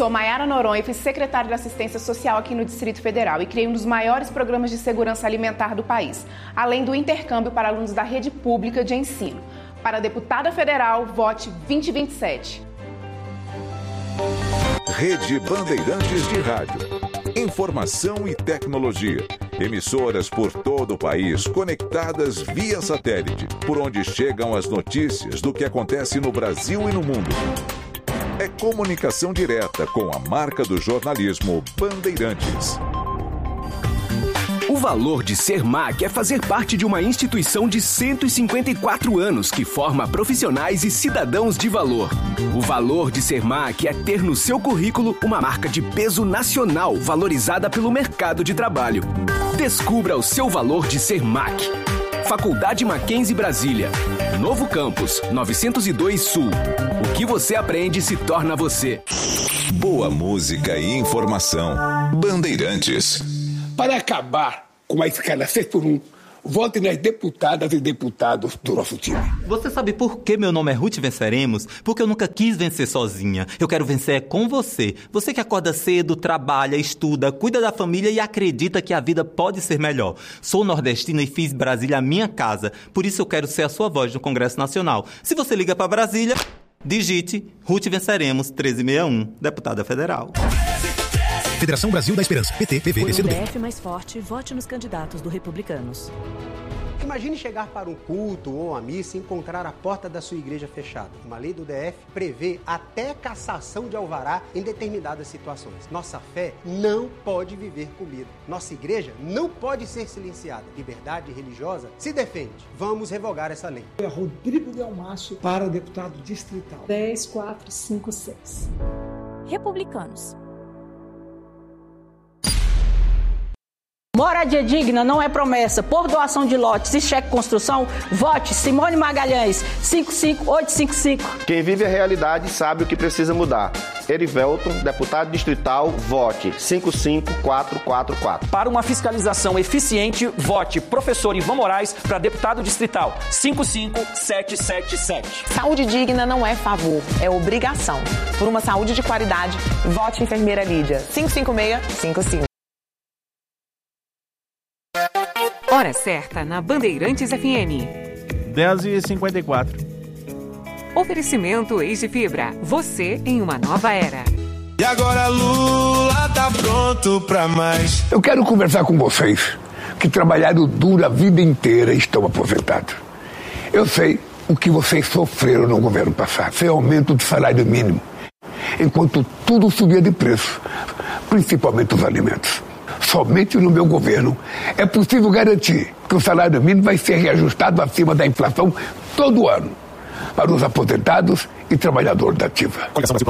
sou Mayara Noronha e fui secretária de Assistência Social aqui no Distrito Federal e criei um dos maiores programas de segurança alimentar do país, além do intercâmbio para alunos da rede pública de ensino. Para deputada federal, vote 2027. Rede Bandeirantes de Rádio. Informação e tecnologia. Emissoras por todo o país conectadas via satélite, por onde chegam as notícias do que acontece no Brasil e no mundo. É comunicação direta com a marca do jornalismo Bandeirantes. O valor de ser MAC é fazer parte de uma instituição de 154 anos que forma profissionais e cidadãos de valor. O valor de ser MAC é ter no seu currículo uma marca de peso nacional valorizada pelo mercado de trabalho. Descubra o seu valor de ser MAC. Faculdade Mackenzie Brasília. Novo Campus, 902 Sul. O que você aprende se torna você. Boa música e informação. Bandeirantes. Para acabar com a escala 6x1, vote nas deputadas e deputados do nosso time. Você sabe por que meu nome é Ruth Venceremos? Porque eu nunca quis vencer sozinha. Eu quero vencer com você. Você que acorda cedo, trabalha, estuda, cuida da família e acredita que a vida pode ser melhor. Sou nordestina e fiz Brasília a minha casa. Por isso eu quero ser a sua voz no Congresso Nacional. Se você liga para Brasília, digite Ruth Venceremos 1361, deputada federal. Federação Brasil da Esperança, PT, PV, PCdoB. Por um DF mais forte, vote nos candidatos do Republicanos. Imagine chegar para um culto ou uma missa e encontrar a porta da sua igreja fechada. Uma lei do DF prevê até cassação de alvará em determinadas situações. Nossa fé não pode viver com medo. Nossa igreja não pode ser silenciada. Liberdade religiosa se defende. Vamos revogar essa lei. É Rodrigo Delmácio para deputado distrital. 10456. Republicanos. Moradia digna não é promessa. Por doação de lotes e cheque construção, vote Simone Magalhães, 55855. Quem vive a realidade sabe o que precisa mudar. Erivelton, deputado distrital, vote 55444. Para uma fiscalização eficiente, vote professor Ivan Moraes para deputado distrital, 55777. Saúde digna não é favor, é obrigação. Por uma saúde de qualidade, vote enfermeira Lídia, 55655. Hora certa na Bandeirantes FM. 10h54. Oferecimento Eis de Fibra. Você em uma nova era. E agora Lula tá pronto pra mais. Eu quero conversar com vocês que trabalharam duro a vida inteira e estão aposentados. Eu sei o que vocês sofreram no governo passado. Foi aumento do salário mínimo, enquanto tudo subia de preço, principalmente os alimentos. Somente no meu governo é possível garantir que o salário mínimo vai ser reajustado acima da inflação todo ano para os aposentados e trabalhadores da ativa.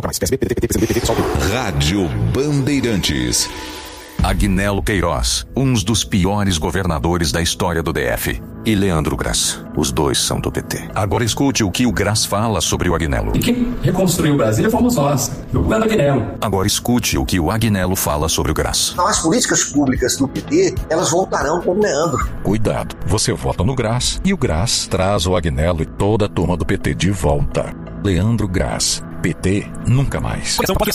Rádio Bandeirantes. Agnello Queiroz, um dos piores governadores da história do DF, e Leandro Grass. Os dois são do PT. Agora escute o que o Grass fala sobre o Agnello. E quem reconstruiu Brasília fomos nós, do governo Agnello. Agora escute o que o Agnello fala sobre o Grass. As políticas públicas do PT, elas voltarão com o Leandro. Cuidado, você vota no Grass e o Grass traz o Agnello e toda a turma do PT de volta. Leandro Grass. PT nunca mais.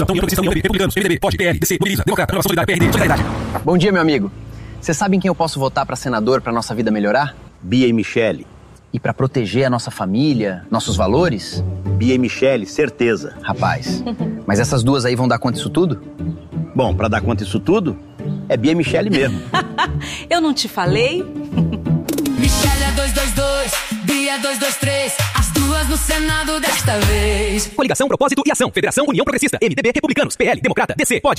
Bom dia, meu amigo. Você sabe em quem eu posso votar para senador para nossa vida melhorar? Bia e Michele. E para proteger a nossa família, nossos valores? Bia e Michele, certeza. Rapaz, mas essas duas aí vão dar conta disso tudo? Bom, para dar conta disso tudo, é Bia e Michele mesmo. Eu não te falei? Michele é 222, Bia é 223, as duas no Senado desta vez. Coligação, Propósito e Ação. Federação, União Progressista, MDB, Republicanos, PL, Democrata, DC, pode.